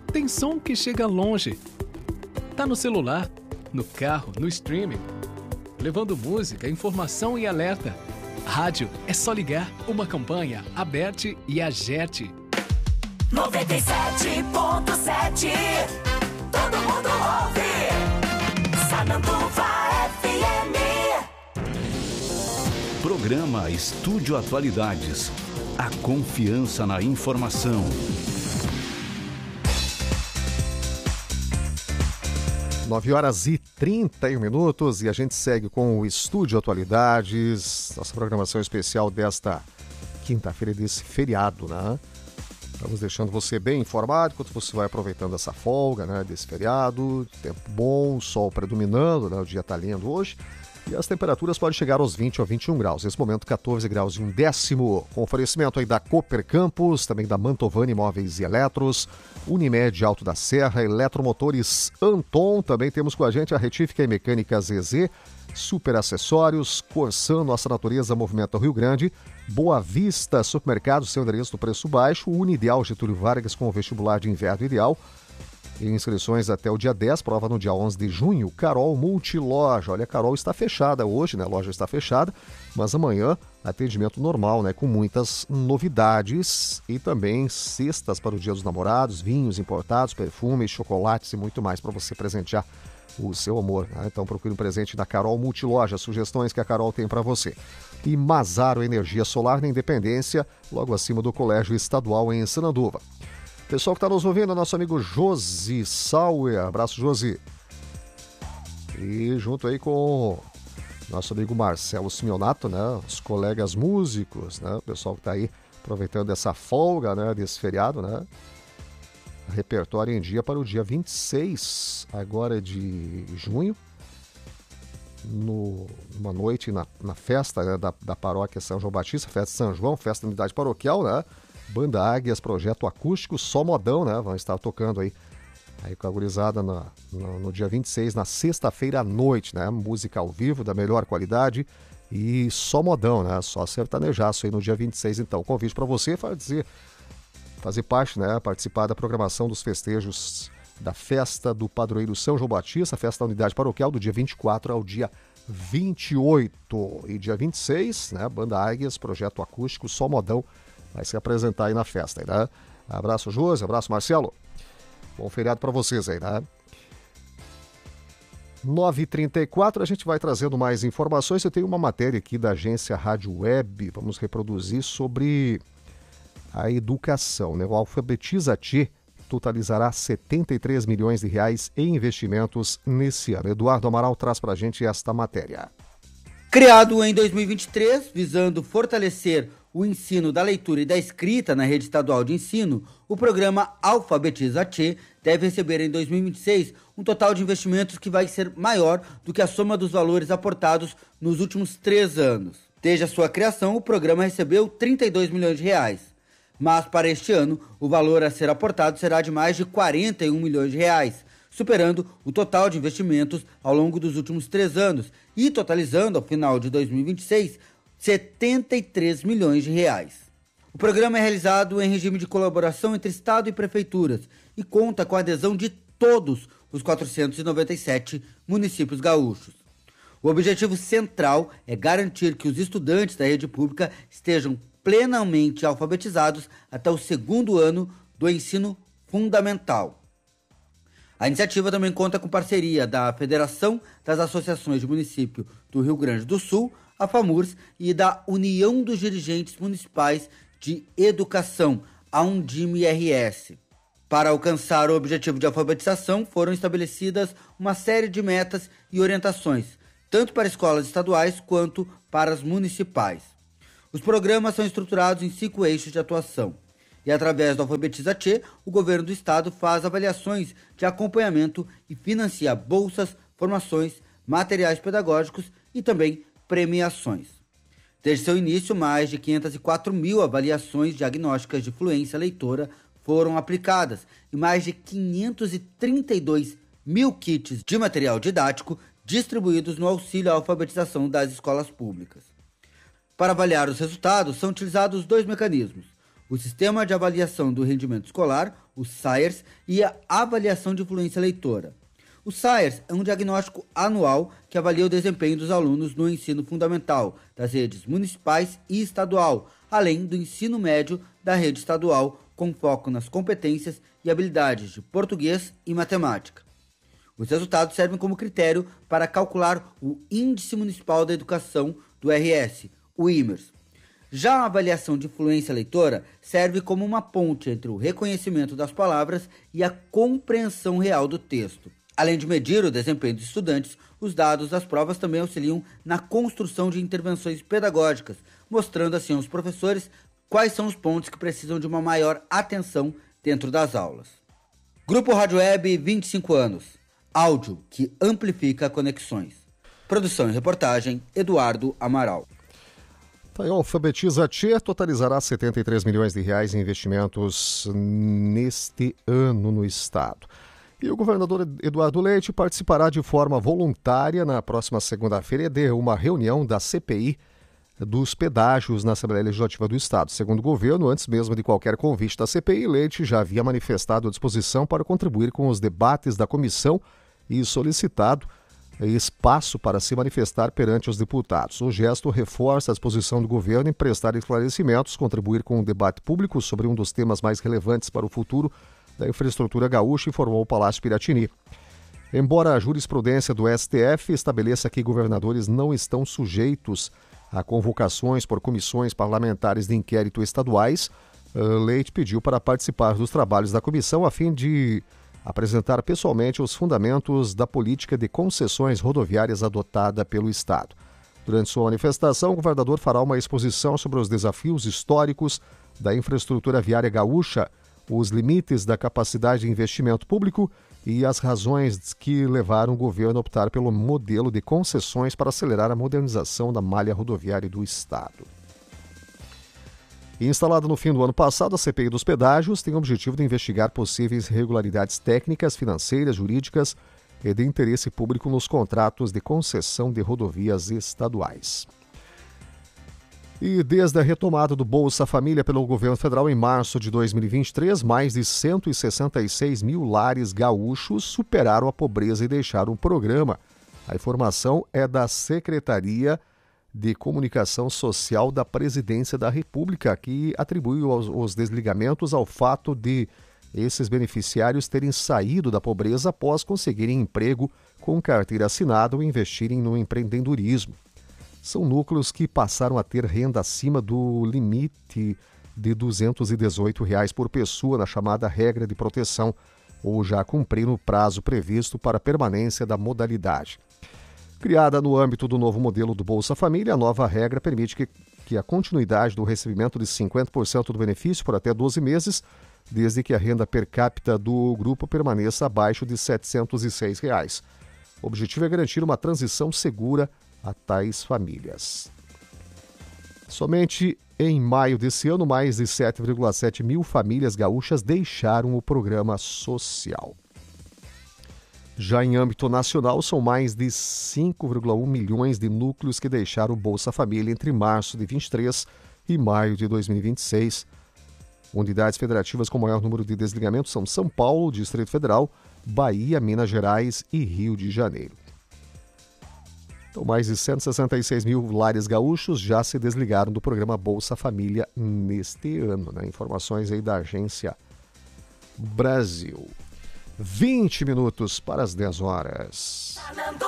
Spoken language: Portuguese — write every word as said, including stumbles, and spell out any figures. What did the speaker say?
tem som que chega longe. Tá no celular, no carro, no streaming, levando música, informação e alerta. Rádio é só ligar, uma campanha, Aberte e Agerte. noventa e sete ponto sete, todo mundo ouve, Sananduva F M. Programa Estúdio Atualidades, a confiança na informação. nove horas e trinta e um minutos e a gente segue com o Estúdio Atualidades, nossa programação especial desta quinta-feira desse feriado, né? Estamos deixando você bem informado enquanto você vai aproveitando essa folga, né, desse feriado, tempo bom, sol predominando, né, o dia está lindo hoje. E as temperaturas podem chegar aos vinte ou vinte e um graus. Nesse momento, quatorze graus e um décimo. Com oferecimento aí da Cooper Campus, também da Mantovani Móveis e Eletros, Unimed Alto da Serra, Eletromotores Anton. Também temos com a gente a Retífica e Mecânica Z Z, Super Acessórios, Corsan, Nossa Natureza Movimento Rio Grande, Boa Vista Supermercado, seu endereço do preço baixo, Unideal Getúlio Vargas com o vestibular de inverno ideal. Inscrições até o dia dez, prova no dia onze de junho. Carol Multiloja. Olha, a Carol está fechada hoje, né? A loja está fechada, mas amanhã atendimento normal, né? Com muitas novidades e também cestas para o Dia dos Namorados, vinhos importados, perfumes, chocolates e muito mais para você presentear o seu amor, né? Então procure um presente da Carol Multiloja, sugestões que a Carol tem para você. E Mazaro Energia Solar na Independência, logo acima do Colégio Estadual em Sananduva. Pessoal que está nos ouvindo, nosso amigo Josi Sauer. Abraço, Josi. E junto aí com nosso amigo Marcelo Simeonato, né? Os colegas músicos, né? O pessoal que está aí aproveitando essa folga, né? Desse feriado, né? Repertório em dia para o dia vinte e seis, agora de junho. No, numa noite na, na festa, né? da, da paróquia São João Batista, festa de São João, festa da unidade paroquial, né? Banda Águias, projeto acústico, só modão, né? Vão estar tocando aí, aí com a gurizada no, no, no dia vinte e seis, na sexta-feira à noite, né? Música ao vivo, da melhor qualidade e só modão, né? Só sertanejaço aí no dia vinte e seis, então. Convite para você fazer, fazer parte, né? Participar da programação dos festejos da festa do padroeiro São João Batista, festa da unidade paroquial, do dia vinte e quatro ao dia vinte e oito. E dia vinte e seis, né? Banda Águias, projeto acústico, só modão, vai se apresentar aí na festa, né? Abraço, Josi, abraço, Marcelo. Bom feriado para vocês aí, né? nove e trinta e quatro, a gente vai trazendo mais informações. Eu tenho uma matéria aqui da agência Rádio Web, vamos reproduzir sobre a educação, né? O Alfabetiza T totalizará setenta e três milhões de reais em investimentos nesse ano. Eduardo Amaral traz para a gente esta matéria. Criado em dois mil e vinte e três, visando fortalecer o ensino da leitura e da escrita na rede estadual de ensino, o programa Alfabetiza T deve receber em dois mil e vinte e seis um total de investimentos que vai ser maior do que a soma dos valores aportados nos últimos três anos. Desde a sua criação, o programa recebeu trinta e dois milhões de reais, mas para este ano o valor a ser aportado será de mais de quarenta e um milhões de reais, superando o total de investimentos ao longo dos últimos três anos e totalizando, ao final de dois mil e vinte e seis, setenta e três milhões de reais. O programa é realizado em regime de colaboração entre Estado e prefeituras e conta com a adesão de todos os quatrocentos e noventa e sete municípios gaúchos. O objetivo central é garantir que os estudantes da rede pública estejam plenamente alfabetizados até o segundo ano do ensino fundamental. A iniciativa também conta com parceria da Federação das Associações de Município do Rio Grande do Sul, a FAMURS, e da União dos Dirigentes Municipais de Educação, a Undime R S. Para alcançar o objetivo de alfabetização, foram estabelecidas uma série de metas e orientações, tanto para escolas estaduais quanto para as municipais. Os programas são estruturados em cinco eixos de atuação. E através do Alfabetiza T, o governo do estado faz avaliações de acompanhamento e financia bolsas, formações, materiais pedagógicos e também premiações. Desde seu início, mais de quinhentas e quatro mil avaliações diagnósticas de fluência leitora foram aplicadas e mais de quinhentos e trinta e dois mil kits de material didático distribuídos no auxílio à alfabetização das escolas públicas. Para avaliar os resultados, são utilizados dois mecanismos: o Sistema de Avaliação do Rendimento Escolar, o S A E R S, e a Avaliação de Influência Leitora. O S A E R S é um diagnóstico anual que avalia o desempenho dos alunos no ensino fundamental das redes municipais e estadual, além do ensino médio da rede estadual, com foco nas competências e habilidades de português e matemática. Os resultados servem como critério para calcular o Índice Municipal da Educação do R S, o I M E R S. Já a avaliação de fluência leitora serve como uma ponte entre o reconhecimento das palavras e a compreensão real do texto. Além de medir o desempenho dos estudantes, os dados das provas também auxiliam na construção de intervenções pedagógicas, mostrando assim aos professores quais são os pontos que precisam de uma maior atenção dentro das aulas. Grupo Rádio Web, vinte e cinco anos. Áudio que amplifica conexões. Produção e reportagem, Eduardo Amaral. Tá aí, Alfabetiza Tchê totalizará setenta e três milhões de reais em investimentos neste ano no estado. E o governador Eduardo Leite participará de forma voluntária na próxima segunda-feira de uma reunião da C P I dos pedágios na Assembleia Legislativa do Estado. Segundo o governo, antes mesmo de qualquer convite da C P I, Leite já havia manifestado a disposição para contribuir com os debates da comissão e solicitado espaço para se manifestar perante os deputados. O gesto reforça a disposição do governo em prestar esclarecimentos, contribuir com o debate público sobre um dos temas mais relevantes para o futuro da infraestrutura gaúcha, informou o Palácio Piratini. Embora a jurisprudência do S T F estabeleça que governadores não estão sujeitos a convocações por comissões parlamentares de inquérito estaduais, Leite pediu para participar dos trabalhos da comissão a fim de apresentar pessoalmente os fundamentos da política de concessões rodoviárias adotada pelo Estado. Durante sua manifestação, o governador fará uma exposição sobre os desafios históricos da infraestrutura viária gaúcha, os limites da capacidade de investimento público e as razões que levaram o governo a optar pelo modelo de concessões para acelerar a modernização da malha rodoviária do Estado. Instalada no fim do ano passado, a C P I dos pedágios tem o objetivo de investigar possíveis irregularidades técnicas, financeiras, jurídicas e de interesse público nos contratos de concessão de rodovias estaduais. E desde a retomada do Bolsa Família pelo governo federal em março de dois mil e vinte e três, mais de cento e sessenta e seis mil lares gaúchos superaram a pobreza e deixaram o programa. A informação é da Secretaria de Comunicação Social da Presidência da República, que atribui os, os desligamentos ao fato de esses beneficiários terem saído da pobreza após conseguirem emprego com carteira assinada ou investirem no empreendedorismo. São núcleos que passaram a ter renda acima do limite de duzentos e dezoito reais por pessoa na chamada regra de proteção, ou já cumpriram o prazo previsto para a permanência da modalidade. Criada no âmbito do novo modelo do Bolsa Família, a nova regra permite que, que a continuidade do recebimento de cinquenta por cento do benefício por até doze meses, desde que a renda per capita do grupo permaneça abaixo de setecentos e seis reais. O objetivo é garantir uma transição segura a tais famílias. Somente em maio desse ano, mais de sete vírgula sete mil famílias gaúchas deixaram o programa social. Já em âmbito nacional, são mais de cinco vírgula um milhões de núcleos que deixaram o Bolsa Família entre março de vinte e três e maio de dois mil e vinte e seis. Unidades federativas com maior número de desligamentos são São Paulo, Distrito Federal, Bahia, Minas Gerais e Rio de Janeiro. Então, mais de cento e sessenta e seis mil lares gaúchos já se desligaram do programa Bolsa Família neste ano, né? Informações aí da Agência Brasil. vinte minutos para as dez horas.